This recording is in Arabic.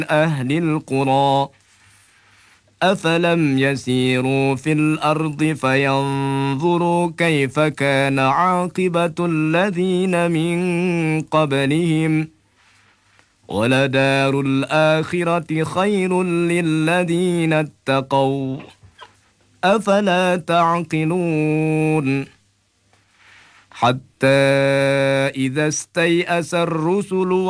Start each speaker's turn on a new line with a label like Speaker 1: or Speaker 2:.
Speaker 1: أهل القرى أفلم يسيروا في الأرض فينظروا كيف كان عاقبة الذين من قبلهم ولدار الآخرة خير للذين اتقوا أفلا تعقلون حتى إذا استيأس الرسل